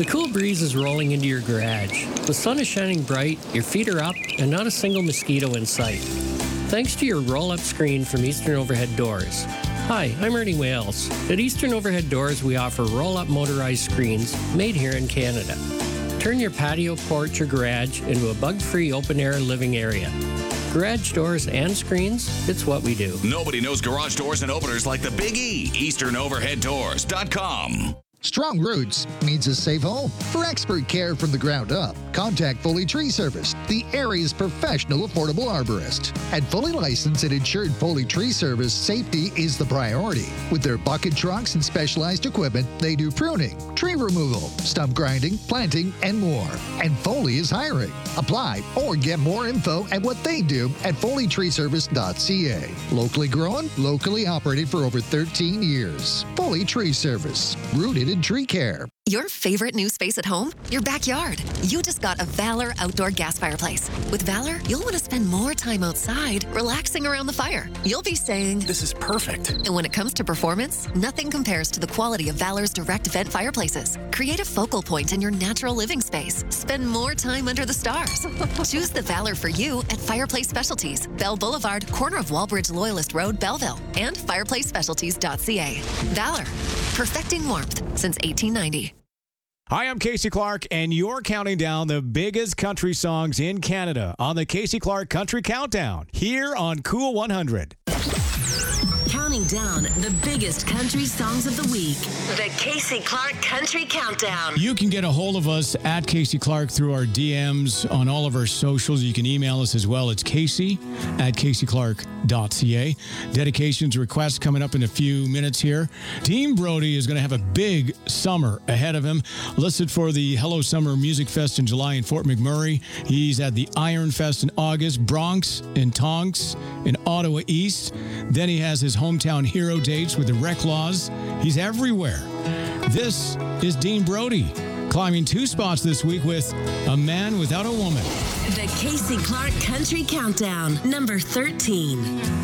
The cool breeze is rolling into your garage. The sun is shining bright, your feet are up, and not a single mosquito in sight. Thanks to your roll-up screen from Eastern Overhead Doors. Hi, I'm Ernie Wales. At Eastern Overhead Doors, we offer roll-up motorized screens made here in Canada. Turn your patio, porch, or garage into a bug-free open-air living area. Garage doors and screens, it's what we do. Nobody knows garage doors and openers like the Big E. EasternOverheadDoors.com. Strong roots means a safe home. For expert care from the ground up, contact Foley Tree Service, the area's professional affordable arborist. At fully licensed and insured Foley Tree Service, safety is the priority. With their bucket trucks and specialized equipment, they do pruning, tree removal, stump grinding, planting, and more. And Foley is hiring. Apply or get more info at what they do at FoleyTreeService.ca. Locally grown, locally operated for over 13 years. Foley Tree Service, rooted in tree care. Your favorite new space at home? Your backyard. You just got a Valor outdoor gas fireplace. With Valor, you'll want to spend more time outside, relaxing around the fire. You'll be saying, "This is perfect." And when it comes to performance, nothing compares to the quality of Valor's direct vent fireplaces. Create a focal point in your natural living space. Spend more time under the stars. Choose the Valor for you at Fireplace Specialties, Bell Boulevard, corner of Wallbridge Loyalist Road, Belleville, and fireplacespecialties.ca. Valor, perfecting warmth since 1890. Hi, I'm Casey Clark, and you're counting down the biggest country songs in Canada on the Casey Clark Country Countdown here on Cool 100. Counting down the biggest country songs of the week. The Casey Clark Country Countdown. You can get a hold of us at Casey Clark through our DMs on all of our socials. You can email us as well. It's casey@caseyclark.ca. Dedications requests coming up in a few minutes here. Dean Brody is going to have a big summer ahead of him. Listed for the Hello Summer Music Fest in July in Fort McMurray. He's at the Iron Fest in August, Bronx and Tonks in Ottawa East. Then he has his hometown hero dates with the Reclaws. He's everywhere. This is Dean Brody, climbing 2 spots this week with A Man Without a Woman. The Casey Clark Country Countdown, number 13.